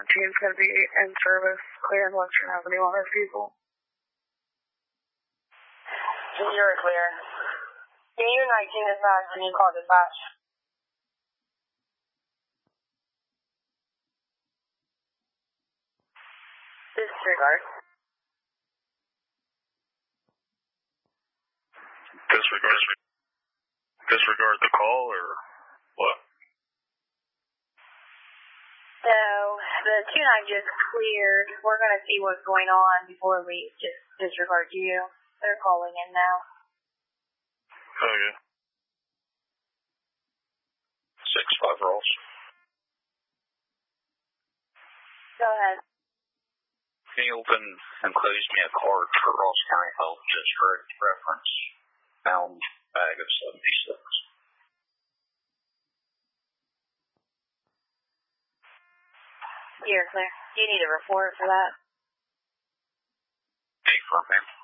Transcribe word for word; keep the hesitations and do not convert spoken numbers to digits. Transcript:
seventeen's going to be in service, clear unless you have any other people. You're clear. Can you nineteen dispatch when you call dispatch? Disregard. Disregard. Disregard the call or what? So, the two nine just cleared. We're going to see what's going on before we just disregard you. They're calling in now. Okay. Six five rolls. Go ahead. Can you open and close me a card for Ross County Health District reference found bag of seventy-six? You're clear. Do you need a report for that? Hey, for a minute.